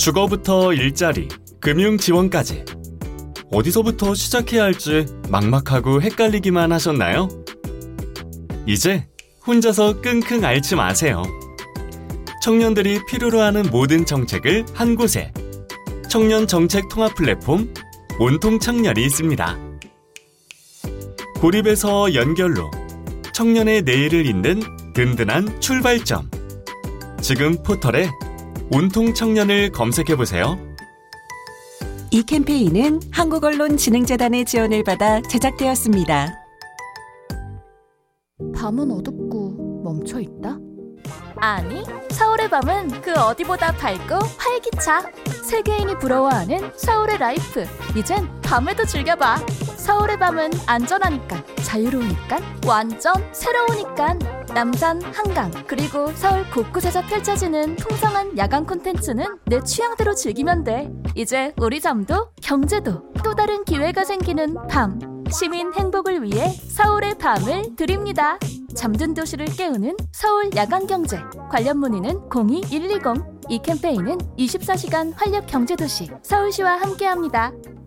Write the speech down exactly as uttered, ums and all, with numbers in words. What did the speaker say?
주거부터 일자리, 금융 지원까지 어디서부터 시작해야 할지 막막하고 헷갈리기만 하셨나요? 이제 혼자서 끙끙 앓지 마세요. 청년들이 필요로 하는 모든 정책을 한 곳에 청년 정책 통합 플랫폼 온통 청년이 있습니다. 고립에서 연결로 청년의 내일을 잇는 든든한 출발점. 지금 포털에 온통 청년을 검색해보세요. 이 캠페인은 한국언론진흥재단의 지원을 받아 제작되었습니다. 밤은 어둡고 멈춰있다? 아니, 서울의 밤은 그 어디보다 밝고 활기차. 세계인이 부러워하는 서울의 라이프. 이젠 밤에도 즐겨봐. 서울의 밤은 안전하니까, 자유로우니까, 완전 새로우니까. 남산, 한강, 그리고 서울 곳곳에서 펼쳐지는 풍성한 야간 콘텐츠는 내 취향대로 즐기면 돼. 이제 우리 잠도 경제도 또 다른 기회가 생기는 밤. 시민 행복을 위해 서울의 밤을 드립니다. 잠든 도시를 깨우는 서울 야간경제. 관련 문의는 공이 일이공. 이 캠페인은 이십사 시간 활력 경제도시 서울시와 함께합니다.